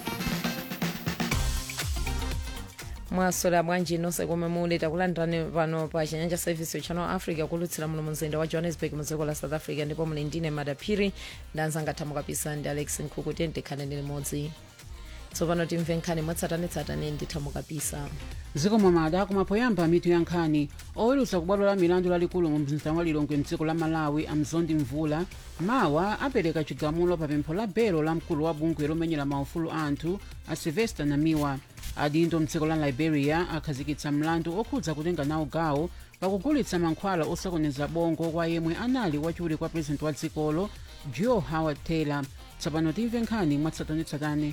mwasola bwanji nonse komwe muli takulandirani pano pa Chinyanja Service Channel Africa kulutsira muno mzinda wa Johannesburg mu dziko la South Africa, ndipo muli ndine Madapiri ndanzanga thamu kapisa ndi Alex Nkhuku tende khanene limodzi. Tsopano timve nkhani mwatsatanetsatane ndi thamu kapisa. Ziko mamada kumapoyamba mitu ya nkhani oweruza kubwalo la milandu lalikulu mu mzinda wa Lilongwe mdziko la Malawi Amzondi Mvula mawa apereka chigamulo pa pempho la belo la mkulu wa bungwe lomenyera maufulu anthu a Sylvester Namiwa. Adindo mdziko la Liberia akhazikitsa mlandu okhudza kutenga nawo gawo pakugulitsa mankhwala osokoneza bongo kwa yemwe anali wachiwiri kwa president wa dzikolo Joe Howard Taylor. Tsopano timve nkhani mwatsatanetsatane.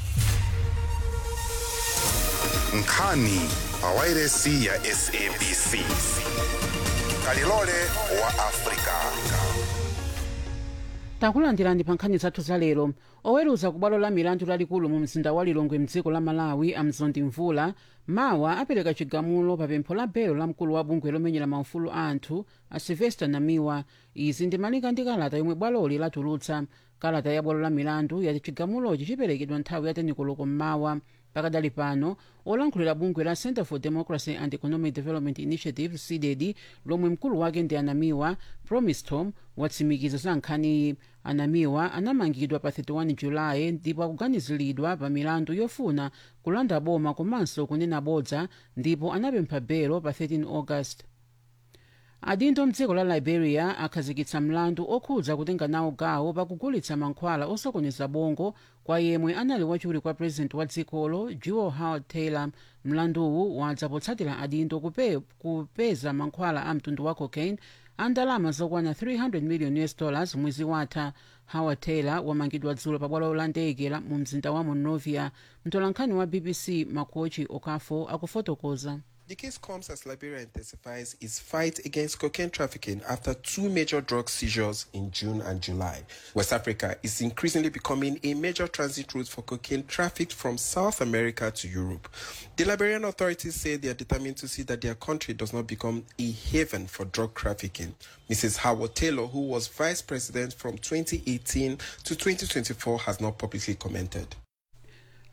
Nkhani pa wairesi ya S A B C. Kalilole wa Afrika. Takulandirani pa nkhani zathu za lero. Oweruza kubwalo la milandu lalikulu mu mzinda wa Lilongwe mdziko la Malawi Amzondi Mvula mawa apereka chigamulo pa pempho la belo la mkulu wa bungwe lomenyera maufulu anthu a Sylvester Namiwa. Izi ndi malika ndi kalata yomwe bwaloli latulutsa. Kalata ya bwalo la milandu yati chigamulochi chiperekedwa nthawi ya ten koloko mmawa. Pakadali pano olankhulira bungwe la Center for Democracy and Economic Development Initiative C D D lomwe mkulu wake ndi Anamiwa Promise Tom watsimikiza za nkhani. Anamiwa anamangidwa pa thirty-one Julayi ndipo akuganiziridwa pa milandu yofuna kulanda boma komanso kunena bodza ndipo anapempha belo pa thirteen August. Adindo mdziko la Liberia akhazikitsa mlandu okhudza kutenga nawo gawo pakugulitsa mankhwala osokoneza bongo kwa yemwe anali wachiwiri kwa president wa dzikolo Joe Howard Taylor. Mlanduwu wadza potsatira adindo kupe, kupeza mankhwala a mtundu wa cocaine a ndalama zokwana three hundred million U S dollars mwezi watha. Howard Taylor wamangidwa dzulo pa bwalo la ndege mu mzinda wa Monrovia. Mtolankhani wa B B C Makochi Okafo akufotokoza. The case comes as Liberia intensifies its fight against cocaine trafficking after two major drug seizures in June and July. West Africa is increasingly becoming a major transit route for cocaine trafficked from South America to Europe. The Liberian authorities say they are determined to see that their country does not become a haven for drug trafficking. Missus Howard Taylor, who was vice president from twenty eighteen to twenty twenty-four, has not publicly commented.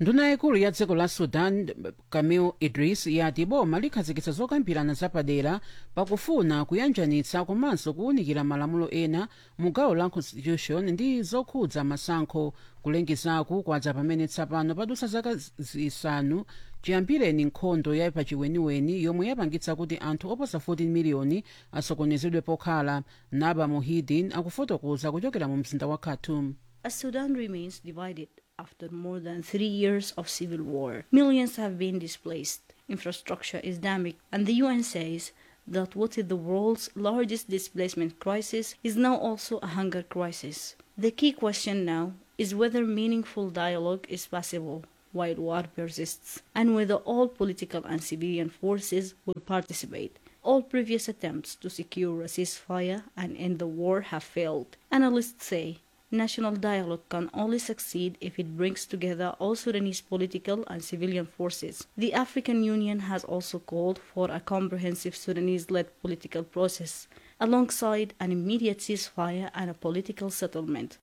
nduna yaikulu ya dziko la sudan Camille Idris yati boma likhazikitsa zokambirana zapadera pakufuna kuyanjanitsa komanso kuwunikira malamulo ena mu gawo la constitution ndi zokhudza masankho. Kulengezaku kwadza pamene tsapano padusa zaka zisanu chiyambireni nkhondo ya pachiweniweni yomwe yapangitsa kuti anthu oposa fourteen miliyoni asokonezedwe pokhala. Naba Muhyiddin akufotokoza kuchokera mu mzinda wa Khartoum. As Sudan remains divided after more than three years of civil war, millions have been displaced, infrastructure is damaged, and the U N says that what is the world's largest displacement crisis is now also a hunger crisis. The key question now is whether meaningful dialogue is possible while war persists, and whether all political and civilian forces will participate. All previous attempts to secure a ceasefire and end the war have failed. Analysts say national dialogue can only succeed if it brings together all Sudanese political and civilian forces. The African Union has also called for a comprehensive Sudanese-led political process, alongside an immediate ceasefire and a political settlement.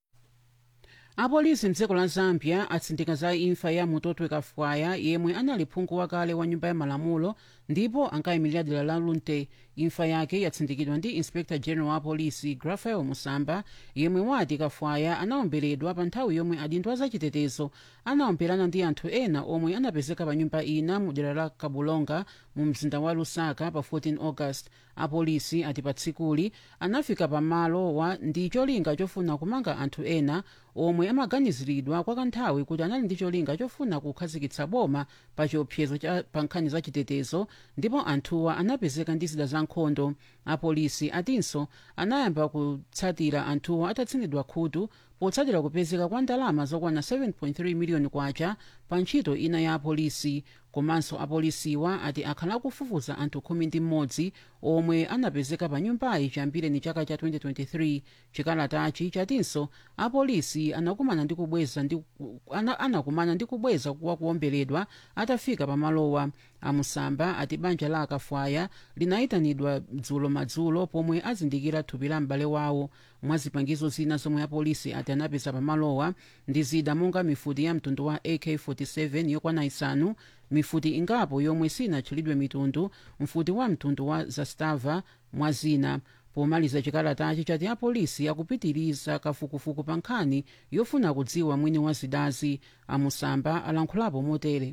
Apolisi mdziko la Zambia atsindika za imfa ya Mutotwe Kafwaya yemwe anali phungu wakale wa nyumba ya malamulo ndipo ankayimirira dera la Lunte. Imfa yake yatsindikidwa ndi Inspector General wa polisi Grafael Musamba yemwe wati Kafwaya anaomberedwa pa nthawi yomwe adindo azachitetezo anaomberana ndi anthu ena omwe anapezeka pa nyumba ina mu dera la Kabulonga mu mzinda wa Lusaka pa fourteen August. Apolisi ati pa tsikuli anafika pa malo wa ndi cholinga chofuna kumanga anthu ena omwe amaganiziridwa kwa kanthawi kuti anali ndi cholinga chofuna kukhazikitsa boma pa chiopsezo cha pa nkhani za chitetezo, ndipo anthuwa anapezeka ndi zida za nkhondo. Apolisi atinso anayamba kutsatira anthuwa atatsindidwa khutu potsatira kupezeka kwa ndalama zokwana seven point three miliyoni kwacha pa ntchito ina ya apolisi. Komanso apolisiwa ati akhala akufufuza anthu khumi ndi mmodzi omwe anapezeka pa nyumbayi chiyambireni chaka cha twenty twenty-three. Chikalatachi chatinso apolisi anakumana ndi kubweza ndi ana, anakumana ndi kubweza kwa kuomberedwa atafika pa malowa. Amusamba ati banja la Kafwaya linayitanidwa dzulo madzulo pomwe azindikira thupi la m'bale wawo. Mwazipangizo zina zomwe apolisi ati anapeza pa malowa ndi zida monga mifuti ya mtundu wa A K forty-seven yokwana isanu, mifuti ingapo yomwe sinatchulidwe mitundu, mfuti wa mtundu wa Zastava mwazina. Pomaliza chikalatachi chati apolisi akupitiriza kafukufuku pa nkhani yofuna kudziwa mwini wa zidazi. Amusamba alankhulapo motere.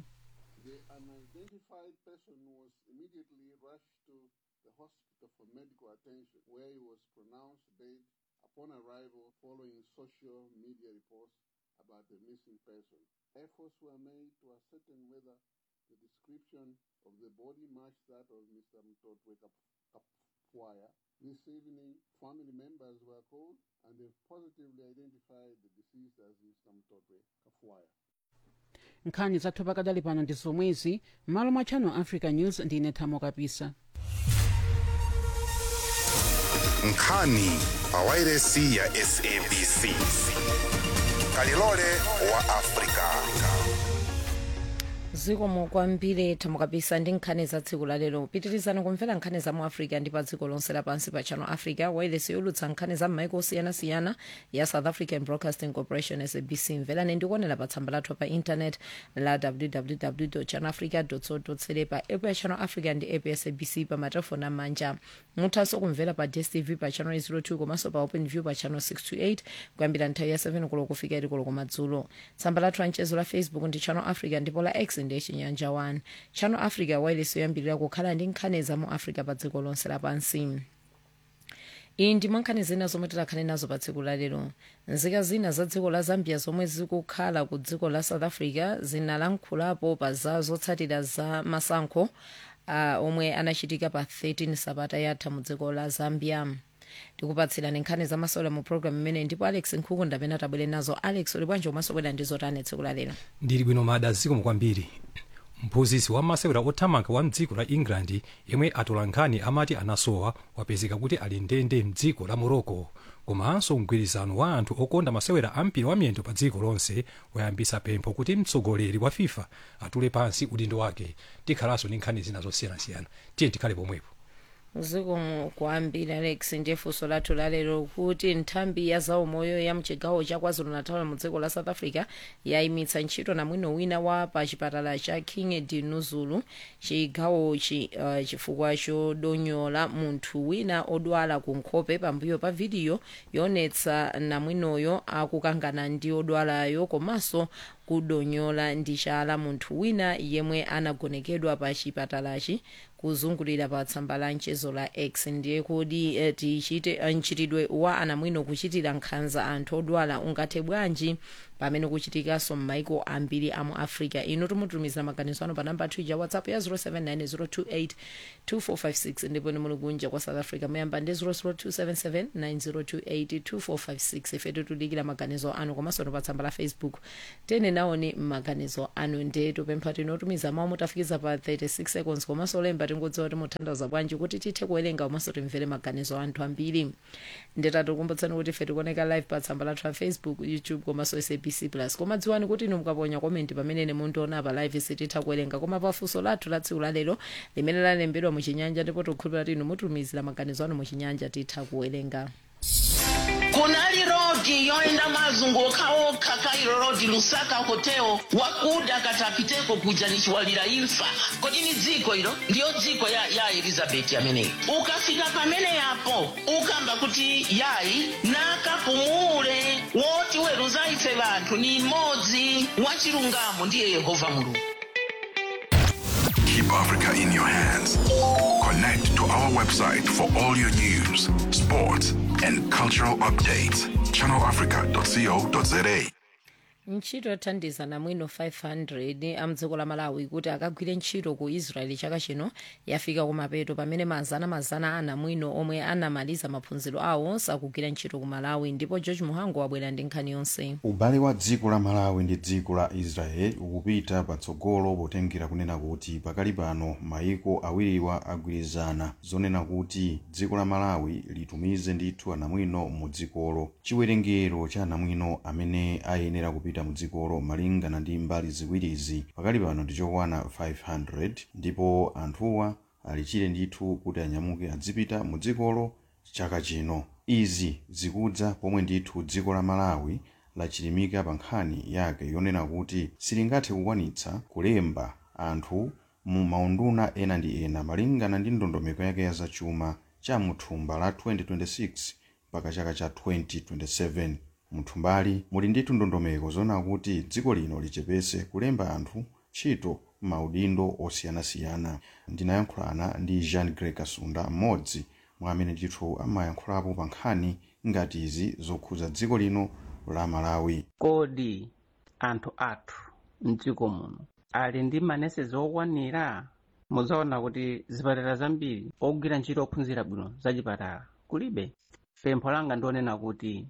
Upon arrival, following social media reports about the missing person, efforts were made to ascertain whether the description of the body matched that of Mister Mutotwe Kafwaya. This evening, family members were called and they've positively identified the deceased as Mister Mutotwe Kafwaya. Nkhani zathu pakadali pano ndi zomwezi. Malo mwa Channel Africa News ndine Thamo Kapisa. Nkhani pawairesi ya S A B C. Kalilole wa Afrika. zikomo kwambiri Thamo Kapisa ndi nkhani za tsiku la lero. Pitirizani kumvera nkhani za mu Africa ndi pa dziko lonse lapansi pa Channel Africa, wairesi yolutsa nkhani za m'maiko osiyanasiyana ya South African Broadcasting Corporation S A B C. Mverani ndi kuonera pa tsamba lathu pa internet la w w w dot channel africa dot co dot za, pa app ya Channel Africa ndi app ya S A B C pa matelefoni amanja. Muthanso kumvera pa D S T V pa channel zero two komanso pa Open View pa channel six two eight kuyambira nthawi ya seven koloko kufika eight koloko madzulo. Tsamba lathu la mchezo la Facebook ndi Channel Africa ndipo la X ndi Chinyanja one. Channel Africa wairesi yoyambirira kukhala ndi nkhani za mu Africa pa dziko lonse lapansi. Iyi ndi nkhani zina zomwe tikhale nazo pa tsiku la lero. Nzika zina za dziko la Zambia zomwe zikukhala ku dziko la South Africa zinalankhulapo pa za zotsatira za masankho uh, omwe anachitika pa thirteen Sabata yatha mu dziko la Zambia. Tikupatsirani nkhani za masewera mu program imene ndipo Alex Nkhuku ndapena tabwere nazo. Alex, uli bwanji umasewera ndi zotani tsiku la lero? Ndili bwino mada zikomo kwambiri. Mphunzitsi wa masewera othamanga wa mdziko la England yemwe atola nkhani amati anasowa wapezeka kuti ali ndende mdziko la Morocco. Komanso mgwirizano wa anthu okonda masewera ampira wa miyendo pa dziko lonse wayambisa pempho kuti mtsogoleri wa FIFA atule pansi udindo wake. Tikhalanso ndi nkhani zina zosiyanasiyana. Tiye tikhale pomwepo. zikomo kwambiri Alex. Ndiye funso lathu lalero kuti nthambi ya zaumoyo ya mchigawo cha KwaZulu-Natal mu dziko la South Africa yayimitsa ntchito namwino wina wa pa chipatala cha King Dinuzulu chigawo chi, uh, chifukwa chodonyola munthu wina odwala ku nkhope pambuyo pa vidiyo yonetsa namwinoyo akukangana ndi odwalayo komanso kudonyola ndi chala munthu wina yemwe anagonekedwa pa chipatalachi kuzungulira pa tsamba la mchezo la X. Ndiye kuti eh, tichite mchitidwe wa anamwino kuchitira nkhanza anthu odwala ungathe bwanji pamene kuchitikanso m'maiko ambiri a mu Africa. Ino tumutumiza maganizo ano pa namba ya WhatsApp ya zero seven nine zero two eight two four five six ndipo ni muli kunja kwa South Africa muyamba ndi zero zero two seven seven nine zero two eight two four five six. Ife tutudikira maganizo ano komanso pa tsamba la Facebook tene naoni maganizo anu ndi tupempha tinotumiza mawu mutafikiza pa thirty-six seconds komanso lemba tingodziwa kuti muthandaza bwanji kuti tithe kuwerenga komanso timvere maganizo anthu ambiri. Nditatu kumbutsani kuti ife tikuoneka live pa tsamba lathu la Facebook, YouTube komanso S A B C Plus. Koma dziwani kuti inu mukaponya comment pamene mundiona pa live sititha kuwerenga koma pa funso lathu la tsiku lalero limene lalembedwa mu Chinyanja ndipo tikukhulupirira kuti inu mutumizira maganizo anu mu Chinyanja titha kuwerenga. Kunali rodi yoenda mazunguka oka Cairo rodi Lusaka hoteo wakuda katapiteko kuja nichwalira imfa kodi ni dziko hilo ndio dziko ya, ya Elizabeth ameneyi ukafika pamene yapo ukamba kuti yayi nakapumule woti weruza ife bantu ni modzi wachilungamo ndiye Yehova Mulungu. Keep Africa in your hands. Connect to our website for all your news, sports, and cultural updates. channel africa dot co dot za. Ntchito yothandiza namwino five hundred amdziko la Malawi kuti akagwire ntchito ku Israeli chaka chino yafika kumapeto pamene mazana mazana anamwino omwe anamaliza maphunziro awo sakugwira ntchito ku Malawi. Ndipo George Muhango wabwera ndi nkhani yonse. Ubale wa dziko la Malawi ndi dziko la Israel ukupita patsogolo potengera kunena kuti pakali pano maiko awiriwa agwirizana zonena kuti dziko la Malawi litumize ndithu anamwino mu dzikolo. Chiwerengero cha anamwino amene ayenera kupita mu dzikolo malingana ndi mbali ziwirizi pakali pano ndichokwana five hundred ndipo anthuwa alichire ndithu kuti anyamuke adzipita mu dzikolo chaka chino. Izi zikudza pomwe ndithu dziko la Malawi lachilimika pa nkhani yake yonena kuti silingathe kukwanitsa kulemba anthu mu maunduna ena ndi ena malingana ndi ndondomeko yake ya zachuma cha muthumba la twenty twenty-six mpaka chaka cha twenty twenty-seven. Muthumbali muli ndithu ndondomeko zona kuti dziko lino lichepese kulemba anthu ntchito maudindo osiyanasiyana. Ndinayankhulana ndi Jean Grey Kasunda, mmodzi mwa amene ndithu amayankhulapo pa nkhani ngati izi zokhudza dziko lino la Malawi. Kodi anthu athu mdziko muno ali ndi manese okwanira? Muzaona kuti zipatala zambiri ogwira ntchito ophunzira bwino zachipatala kulibe. Pempho langa ndionena kuti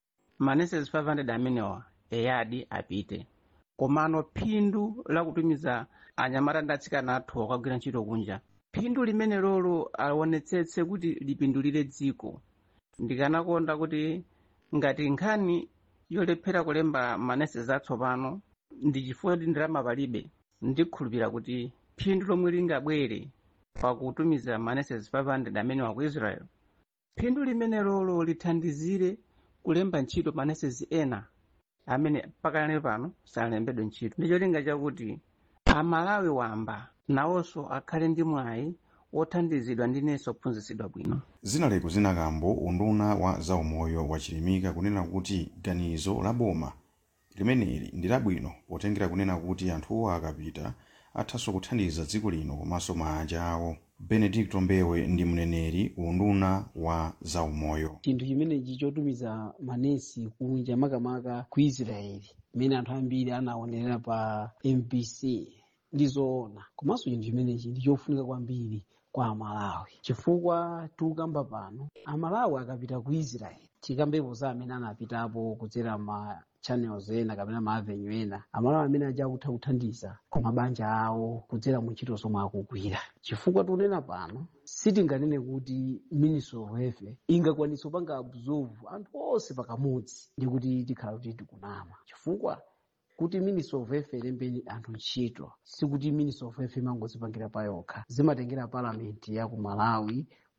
manese five hundred amenewa eyadi apite, komano phindu lakutumiza anyamata ndi atsikana athu okagwira ntchito kunja, phindu limene lolo aonetsetse kuti lipindulire dziko. Ndikanakonda kuti ngati nkhani yolephera kulemba manese zatsopano ndi chifukwa kuti ndalama palibe, ndikhulupirira kuti phindu lomwe lingabwere pakutumiza manese five hundred amenewa ku Israel, phindu limene lolo lithandizire kulemba ntchito manese ena amene pakale pano salembedwe ntchito. Ndicho linga chakuti Amalawi wamba nawonso akhale ndi mwayi wothandizidwa ndi nesi ophunzitsidwa bwino. Zinaleko zinakambo unduna wa zaumoyo wachilimika kunena kuti ganizo la boma limeneli ndi labwino potengera kunena kuti anthuwo akapita athanso kuthandiza dziko lino komanso manja awo. Benedicto Mbewe ndi mneneri unduna wa zaumoyo. Chinthu chimenechi chotumiza manesi kunja makamaka ku Israeli imene anthu ambiri anaonerera pa M B C ndizoona, komanso chinthu chimenechi ndi chofunika kwambiri kwa Amalawi chifukwa tikukamba pano Amalawi akapita ku Israeli tikambepo za amene anapitapo kudzera ma channels ena kapena ma avenue ena, Amalawi amene aja kutha kuthandiza kwa mabanja awo kudzera mu ntchito zomwe akugwira. Chifukwa tunena pano sitinganene kuti Ministry of Health ingakwanitsa kupanga absorb anthu onse pakamodzi ndi kuti tikhala kuti tikunama, chifukwa kuti Ministry of Health ilembe anthu ntchito sikuti Ministry of Health imangodzipangira pa yokha, zimatengera parliament ya ku Malawi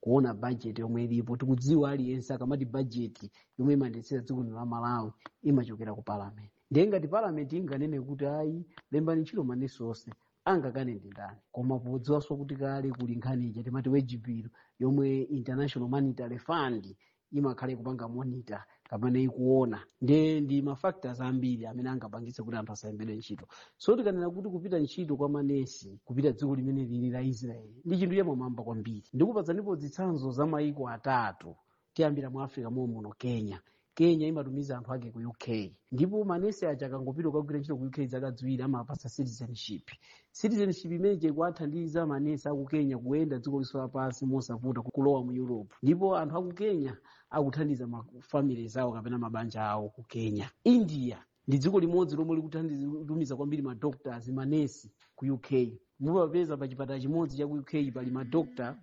kuona bajeti yomwe ilipo. Tikudziwa aliyense akamati bajeti yomwe imayendetsera dziko lino la Malawi imachokera ku parliament. Ndiye ngati parliament inganene kuti ayi lembani ntchito manesi onse, angakane ndi ndani? Koma podziwanso kuti kale kuli nkhani ija timati wage bill yomwe International Monetary Fund imakhale kupanga monitor kapena ikuona. Ndiye ndi mafactors ambiri amene angapangitse kuti anthu asayembedwe ntchito. So tikanena kuti kupita ntchito kwa manesi kupita dziko limene lili la Israeli ndi chinthu chamamamba kwambiri. Ndikupatsanipo zitsanzo za maiko atatu. Tiyambira mu Africa momwe muno Kenya. Kenya imatumiza anthu ake ku U K. Ndipo manesi aja akangopita kugwira ntchito ku U K zaka ziwiri amapasa citizenship. Citizenship imene ikuthandiza manesi aku Kenya kuyenda dziko lonse lapansi mosavuta kulowa mu Europe. Ndipo anthu aku Kenya akuthandiza mafamily zawo kapena mabanja awo ku Kenya. India ndi dziko limodzi lomwe likutumiza kwambiri ma doctors manesi ku U K. Mupapeza pa chipatala chimodzi cha ku U K pali ma doctor